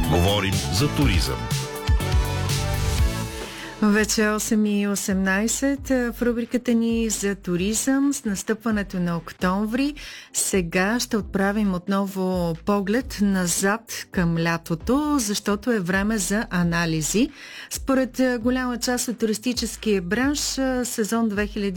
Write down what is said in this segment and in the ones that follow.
Говорим за туризъм. Вече 8:18 в рубриката ни за туризъм с настъпването на октомври. Сега ще отправим отново поглед назад към лятото, защото е време за анализи. Според голяма част от туристическия бранш, сезон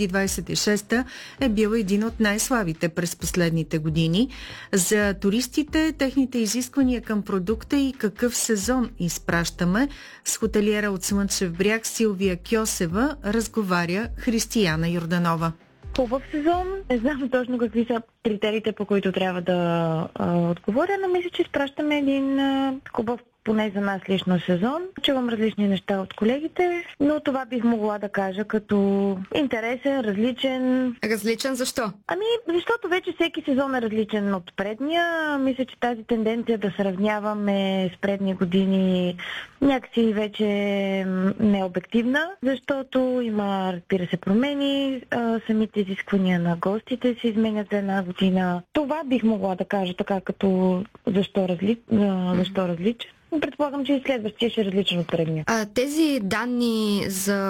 2026 е бил един от най-слабите през последните години. За туристите, техните изисквания към продукта и какъв сезон изпращаме, с хотелиера от Слънчев бряг Силвия Кьосева разговаря Християна Йорданова. Хубав сезон. Не знам точно какви са критериите, по които трябва да отговоря, но мисля, че изпращаме един хубав, поне за нас лично, сезон. Чувам различни неща от колегите, но това бих могла да кажа като интересен, различен. Различен защо? Защото вече всеки сезон е различен от предния. Мисля, че тази тенденция да сравняваме с предни години някакси вече не е обективна, защото има, разбира се, промени. Самите изисквания на гостите се изменят за една година. Това бих могла да кажа така като защо различен. Предполагам, че и следващия ще е различен от предния. Тези данни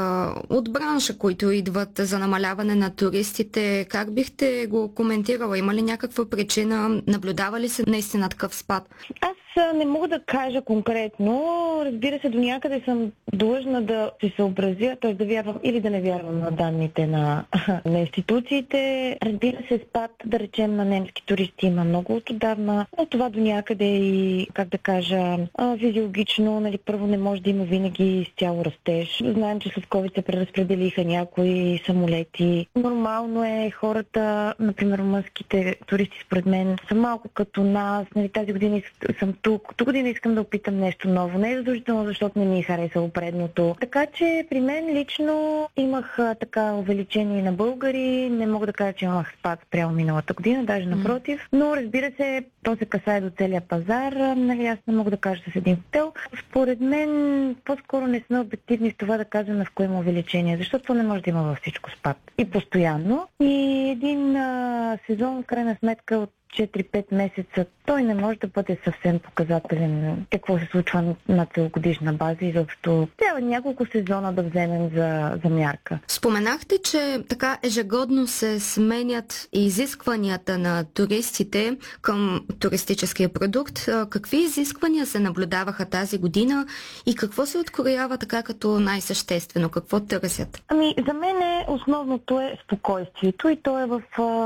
от бранша, които идват за намаляване на туристите, как бихте го коментирала? Има ли някаква причина? Наблюдава ли се наистина такъв спад? Аз не мога да кажа конкретно. Разбира се, до някъде съм длъжна да се съобразя, т.е. да вярвам или да не вярвам на данните на институциите. Разбира се, спад, да речем, на немски туристи има много от отдавна, но това до някъде и, как да кажа, физиологично, първо не може да има винаги изцяло растеж. Знаем, че след COVID се преразпределиха някои самолети. Нормално е хората, например, румънските туристи, според мен, са малко като нас. Тази година съм тук. Тук година искам да опитам нещо ново. Не е задължително, защото не ми е харесало предното. Така че при мен лично имах така увеличение на българи. Не мога да кажа, че имах спад спрямо миналата година, даже напротив. Но разбира се, то се касае до целия пазар. Аз не мога да кажа с един хотел. Според мен по-скоро не сме обективни в това да казваме в кое има увеличение, защото не може да има във всичко спад. И постоянно. И един сезон, в крайна сметка, от 4-5 месеца, той не може да бъде съвсем показателен какво се случва на целогодишна база и защото трябва няколко сезона да вземем за мярка. Споменахте, че така ежегодно се сменят изискванията на туристите към туристическия продукт. Какви изисквания се наблюдаваха тази година и какво се откроява така като най-съществено? Какво търсят? За мен основното е спокойствието и то е в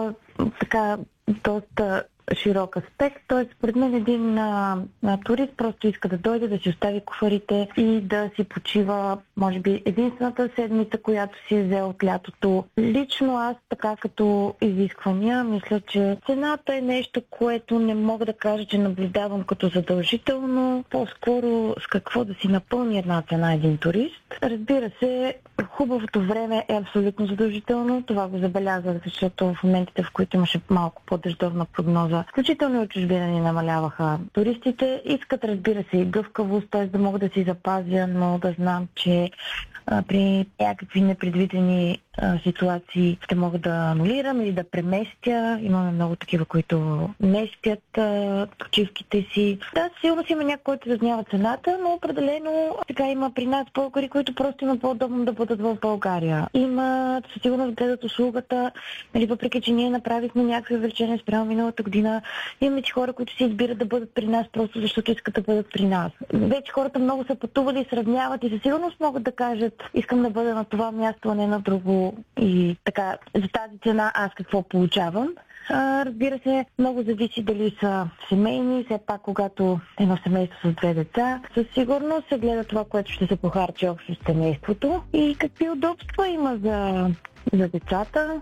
така доста широк аспект. Т.е. според мен един турист просто иска да дойде, да си остави куфарите и да си почива, може би, единствената седмица, която си е взел от лятото. Лично аз, така като изисквания, мисля, че цената е нещо, което не мога да кажа, че наблюдавам като задължително. По-скоро с какво да си напълни една цена един турист. Разбира се, хубавото време е абсолютно задължително. Това го забелязах, защото в моментите, в които имаше малко по-дъждовна прогноза, включително от чужбина ни намаляваха туристите. Искат, разбира се, и гъвкавост, т.е. да мога да си запазя, но да знам, че при някакви непредвидени ситуации ще мога да анулирам или да преместя. Имаме много такива, които местят почивките си. Да, сигурно си има някой, който разнява цената, но определено сега има при нас българи, които просто има по-удобно да бъдат в България. Има, със сигурност гледат услугата, въпреки че ние направихме някакви увеличения спрямо миналата година. Имаме хора, които си избират да бъдат при нас просто защото искат да бъдат при нас. Вече хората много са пътували, сравняват и със сигурност могат да кажат: искам да бъда на това място, а не на друго. И така, за тази цена аз какво получавам? Разбира се, много зависи дали са семейни. Все пак, когато едно семейство с 2 деца, със сигурност се гледа това, което ще се похарчи общо с семейството и какви удобства има за децата.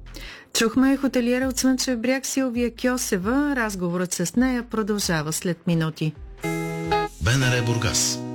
Чухме хотелиера от Слънчев бряг Силвия Кьосева. Разговорът с нея продължава след минути. БНР Бургас.